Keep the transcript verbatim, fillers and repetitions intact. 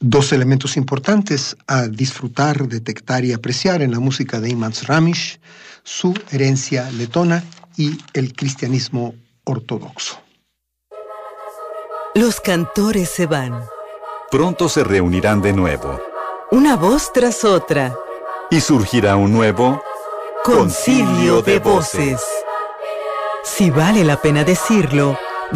Dos elementos importantes a disfrutar, detectar y apreciar en la música de Imants Ramish: su herencia letona y el cristianismo ortodoxo. Los cantores se van. Pronto se reunirán de nuevo. Una voz tras otra. Y surgirá un nuevo concilio de voces. Si vale la pena decirlo,